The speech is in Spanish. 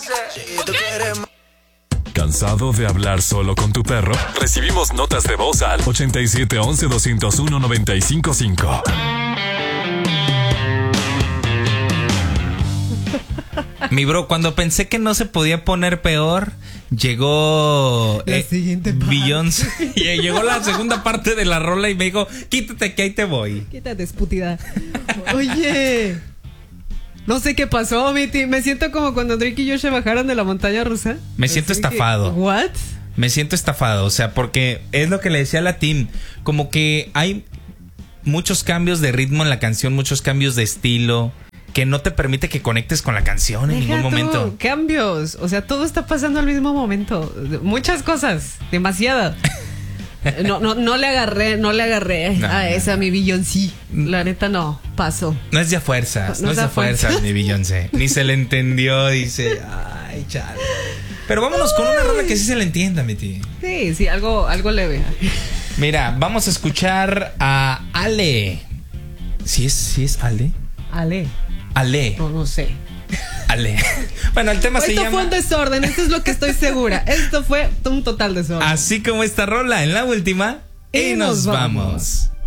¿Cansado de hablar solo con tu perro? Recibimos notas de voz al 8711-201-955. Mi bro, cuando pensé que no se podía poner peor, llegó la siguiente parte. Beyoncé. Llegó la segunda parte de la rola y me dijo, quítate que ahí te voy. Quítate, espútida. Oye, no sé qué pasó, Miti. Me siento como cuando Drake y yo se bajaron de la montaña rusa. Me siento estafado. ¿What? Me siento estafado, o sea, porque es lo que le decía a la team, como que hay muchos cambios de ritmo en la canción, muchos cambios de estilo, que no te permite que conectes con la canción en ningún momento. Cambios, o sea, todo está pasando al mismo momento. Muchas cosas, demasiadas. No le agarré a esa mi Beyoncé. La neta no, paso. No es de fuerzas, no es de fuerzas mi Beyoncé. Ni se le entendió, dice, ay, chale. Pero vámonos con una rola que sí se le entienda, mi tío. Sí, algo leve. Mira, vamos a escuchar a Ale. ¿Sí es Ale? Ale. No sé. Ale. Bueno, el tema se llama... Esto fue un desorden, esto es lo que estoy segura. Esto fue un total desorden. Así como esta rola en la última. Y nos vamos.